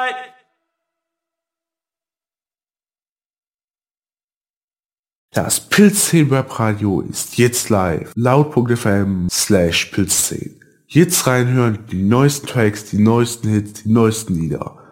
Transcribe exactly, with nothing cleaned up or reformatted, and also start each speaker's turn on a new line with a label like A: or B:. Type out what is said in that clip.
A: Das Pilzszenen Webradio ist jetzt live. Laut.fm slash Pilzszenen. Jetzt reinhören, die neuesten Tracks, die neuesten Hits, die neuesten Lieder.